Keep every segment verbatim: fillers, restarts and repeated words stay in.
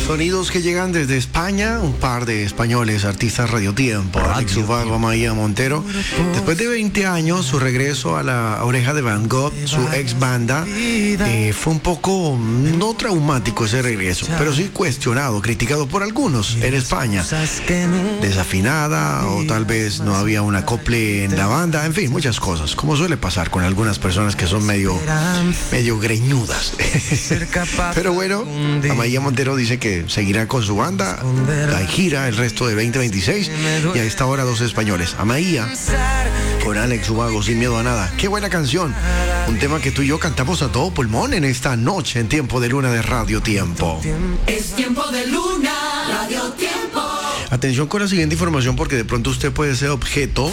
Sonidos que llegan desde España, un par de españoles, artistas Radio Tiempo, Alex Ubago, Amaia Montero. Después de veinte años, su regreso a la Oreja de Van Gogh, su ex banda, eh, fue un poco no traumático ese regreso, pero sí cuestionado, criticado por algunos en España. Desafinada o tal vez no había un acople en la banda, en fin, muchas cosas, como suele pasar con algunas personas que son medio, medio greñudas. Pero bueno, Amaia Montero dice que seguirá con su banda, la gira el resto de veinte veintiséis, y a esta hora dos españoles, Amaia con Alex Ubago, Sin Miedo a Nada. Qué buena canción, un tema que tú y yo cantamos a todo pulmón en esta noche en Tiempo de Luna de Radio Tiempo. Es Tiempo de Luna, Radio Tiempo. Atención con la siguiente información, porque de pronto usted puede ser objeto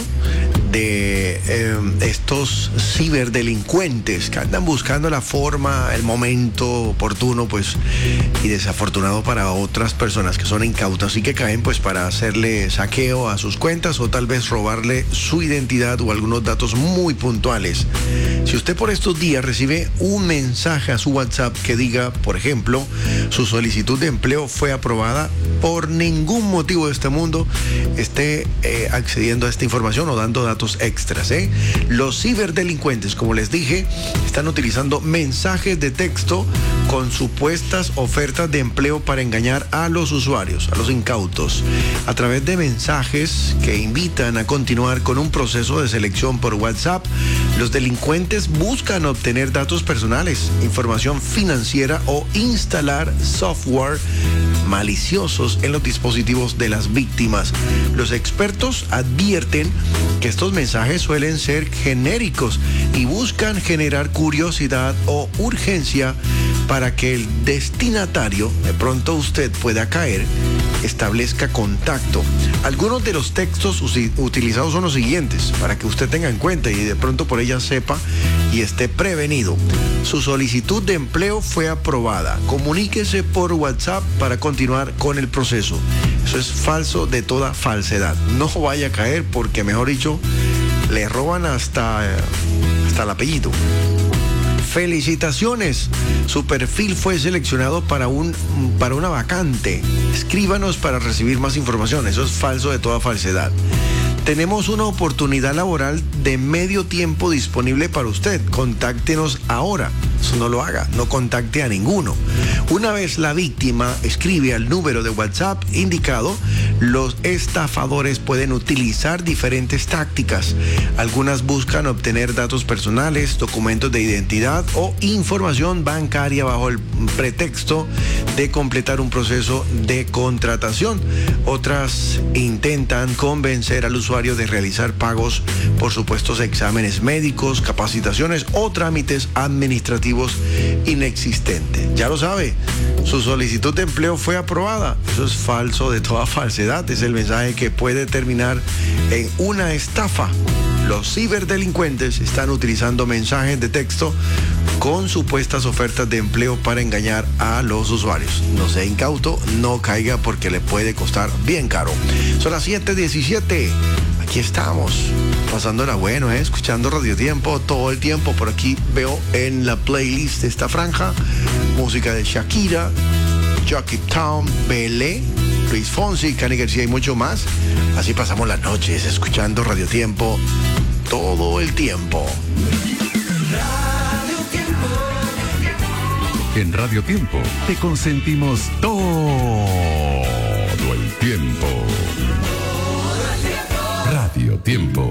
de eh, estos ciberdelincuentes que andan buscando la forma, el momento oportuno, pues, y desafortunado para otras personas que son incautas y que caen, pues, para hacerle saqueo a sus cuentas o tal vez robarle su identidad o algunos datos muy puntuales. Si usted por estos días recibe un mensaje a su WhatsApp que diga, por ejemplo, su solicitud de empleo fue aprobada, por ningún motivo de este mundo esté eh, accediendo a esta información o dando datos extras, ¿eh? Los ciberdelincuentes, como les dije, están utilizando mensajes de texto con supuestas ofertas de empleo para engañar a los usuarios, a los incautos, a través de mensajes que invitan a continuar con un proceso de selección por WhatsApp. Los delincuentes buscan obtener datos personales, información financiera o instalar software maliciosos en los dispositivos de las víctimas. Los expertos advierten que estos mensajes suelen ser genéricos y buscan generar curiosidad o urgencia para que el destinatario, de pronto usted pueda caer, establezca contacto. Algunos de los textos utilizados son los siguientes, para que usted tenga en cuenta y de pronto por ella sepa y esté prevenido. Su solicitud de empleo fue aprobada. Comuníquese por WhatsApp para continuar con el proceso. Eso es falso de toda falsedad. No vaya a caer porque, mejor dicho, le roban hasta, hasta el apellido. Felicitaciones, su perfil fue seleccionado para, un, para una vacante. Escríbanos para recibir más información. Eso es falso de toda falsedad. Tenemos una oportunidad laboral de medio tiempo disponible para usted. Contáctenos ahora. Eso no lo haga, no contacte a ninguno. Una vez la víctima escribe al número de WhatsApp indicado, los estafadores pueden utilizar diferentes tácticas. Algunas buscan obtener datos personales, documentos de identidad o información bancaria bajo el pretexto de completar un proceso de contratación. Otras intentan convencer al usuario de realizar pagos por supuestos exámenes médicos, capacitaciones o trámites administrativos inexistentes. Ya lo sabe, su solicitud de empleo fue aprobada. Eso es falso de toda falsedad. Es el mensaje que puede terminar en una estafa. Los ciberdelincuentes están utilizando mensajes de texto con supuestas ofertas de empleo para engañar a los usuarios. No sea incauto, no caiga porque le puede costar bien caro. Son las siete diecisiete. Aquí estamos, pasándola bueno, ¿eh? Escuchando Radio Tiempo todo el tiempo. Por aquí veo en la playlist de esta franja música de Shakira, Jackie Town, Belé, Luis Fonsi, Cani García y mucho más. Así pasamos las noches escuchando Radio Tiempo todo el tiempo. Radio Tiempo. En Radio Tiempo te consentimos todo el tiempo. Radio Tiempo.